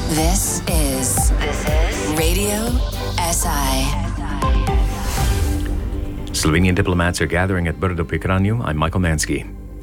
This is Radio SI. Slovenian diplomats are gathering at Brdo pri Kranju. I'm Michael Mansky.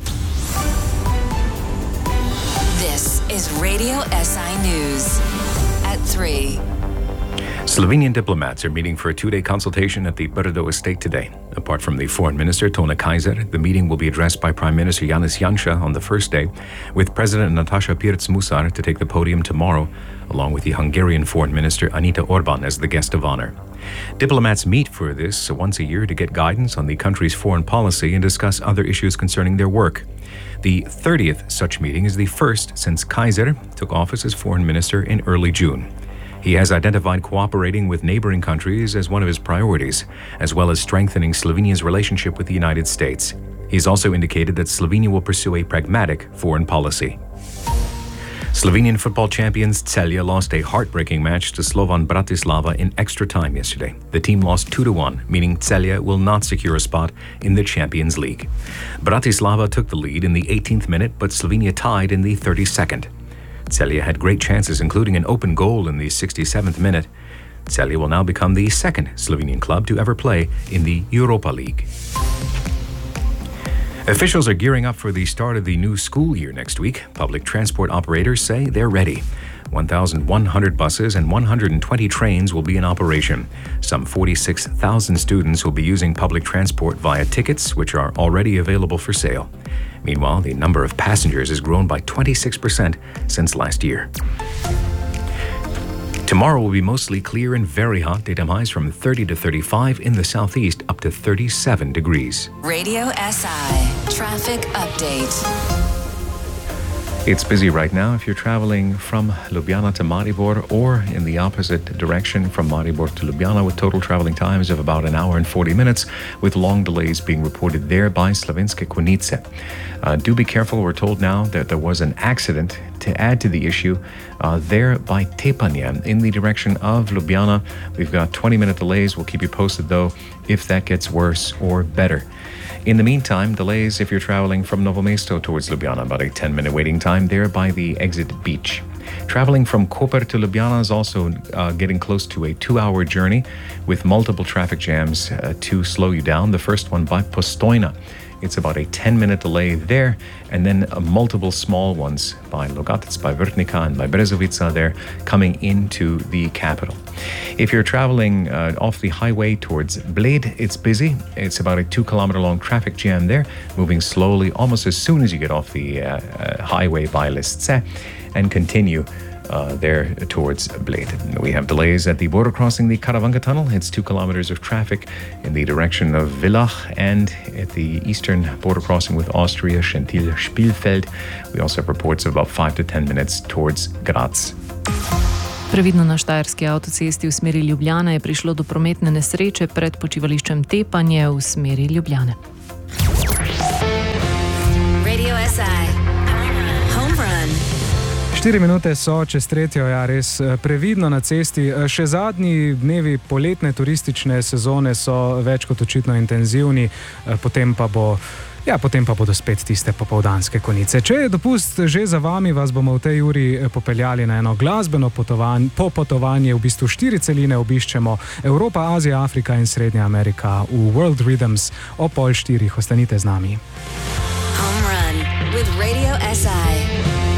This is Radio SI News at 3. Slovenian diplomats are meeting for a two-day consultation at the Brdo estate today. Apart from the Foreign Minister, Tone Kaiser, the meeting will be addressed by Prime Minister Janez Janša on the first day, with President Nataša Pirc-Musar to take the podium tomorrow, along with the Hungarian Foreign Minister Anita Orban as the guest of honor. Diplomats meet for this once a year to get guidance on the country's foreign policy and discuss other issues concerning their work. The 30th such meeting is the first since Kaiser took office as Foreign Minister in early June. He has identified cooperating with neighboring countries as one of his priorities, as well as strengthening Slovenia's relationship with the United States. He's also indicated that Slovenia will pursue a pragmatic foreign policy. Slovenian football champions Celje lost a heartbreaking match to Slovan Bratislava in extra time yesterday. The team lost 2-1, meaning Celje will not secure a spot in the Champions League. Bratislava took the lead in the 18th minute, but Slovenia tied in the 32nd. Celje had great chances, including an open goal in the 67th minute. Celje will now become the second Slovenian club to ever play in the Europa League. Officials are gearing up for the start of the new school year next week. Public transport operators say they're ready. 1,100 buses and 120 trains will be in operation. Some 46,000 students will be using public transport via tickets, which are already available for sale. Meanwhile, the number of passengers has grown by 26% since last year. Tomorrow will be mostly clear and very hot. Daytime highs from 30 to 35 in the southeast, up to 37 degrees. Radio SI Traffic Update. It's busy right now if you're traveling from Ljubljana to Maribor or in the opposite direction from Maribor to Ljubljana, with total traveling times of about an hour and 40 minutes, with long delays being reported there by Slovenske Konjice. Do be careful. We're told now that there was an accident to add to the issue there by Tepanje in the direction of Ljubljana. We've got 20-minute delays. We'll keep you posted, though, if that gets worse or better. In the meantime, delays if you're traveling from Novo Mesto towards Ljubljana, about a 10-minute waiting time there by the exit beach. Traveling from Koper to Ljubljana is also getting close to a 2-hour journey with multiple traffic jams to slow you down. The first one by Postojna. It's about a 10-minute delay there, and then multiple small ones by Logatec, by Vrhnika, and by Brezovica there coming into the capital. If you're traveling off the highway towards Bled, it's busy. It's about a 2-kilometer-long traffic jam there, moving slowly almost as soon as you get off the highway by Lesce and continue there towards Bled. We have delays at the border crossing the Karavanka Tunnel. It's 2 kilometers of traffic in the direction of Villach, and at the eastern border crossing with Austria, Schentil-Spielfeld. We also have reports of about 5 to 10 minutes towards Graz. Previdno na Štajerski avtocesti v smeri Ljubljane je prišlo do prometne nesreče pred počivališčem Tepanje v smeri Ljubljane. Radio SI Home Run. 4 minute so čez 3, ja, res previdno na cesti. Še zadnji dnevi poletne turistične sezone so več kot očitno intenzivni, potem pa bodo spet tiste popoldanske konice. Če je dopust že za vami, vas bomo v tej uri popeljali na eno glasbeno popotovanje. V bistvu 4 celine obiščemo: Evropa, Azija, Afrika in Srednja Amerika v World Rhythms ob 3:30. Ostanite z nami. Home Run with Radio SI.